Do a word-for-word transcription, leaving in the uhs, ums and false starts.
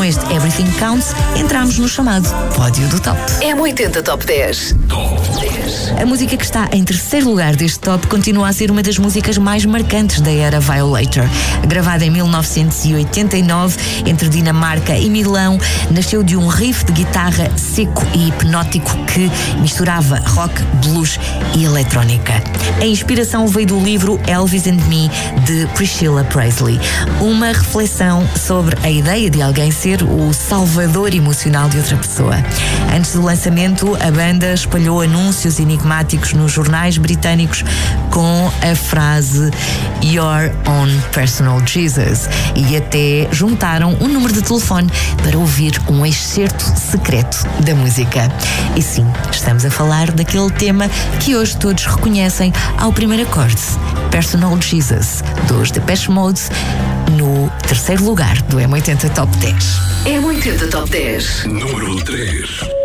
Com este Everything Counts, entramos no chamado Pódio do Top. M oitenta Top dez. Top dez. A música que está em terceiro lugar deste top continua a ser uma das músicas mais marcantes da era Violator. Gravada em mil novecentos e oitenta e nove entre Dinamarca e Milão, nasceu de um riff de guitarra seco e hipnótico que misturava rock, blues e eletrónica. A inspiração veio do livro Elvis and Me, de Priscilla Presley, uma reflexão sobre a ideia de alguém ser o salvador emocional de outra pessoa. Antes do lançamento, a banda espalhou anúncios enigmáticos nos jornais britânicos com a frase Your Own Personal Jesus e até juntaram um número de telefone para ouvir um excerto secreto da música. E sim, estamos a falar daquele tema que hoje todos reconhecem ao primeiro acorde, Personal Jesus, dos Depeche Mode, no terceiro lugar do M oitenta Top dez. M oitenta Top dez. Número três.